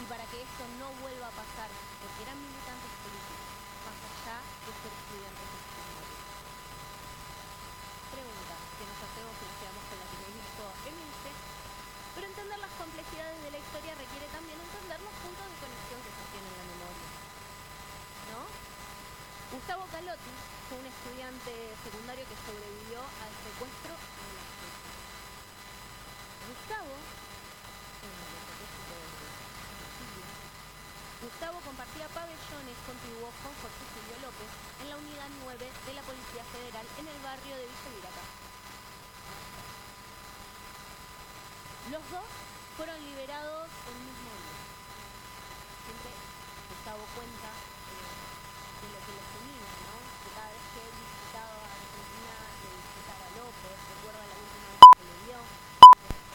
para que esto no vuelva a pasar, porque eran militantes políticos, más allá de ser estudiantes de secundaria. Pregunta que nos hacemos y nos quedamos con la que me hizo Emilce, pero entender las complejidades de la historia requiere también entender los puntos de conexión que sostienen la memoria, ¿no? Gustavo Calotti fue un estudiante secundario que sobrevivió al secuestro de la escuela. Gustavo compartía pabellones contiguos con Jorge Silvio López en la unidad 9 de la Policía Federal en el barrio de Villa Viraca. Los dos fueron liberados el mismo día. Siempre Gustavo cuenta de lo que los unía.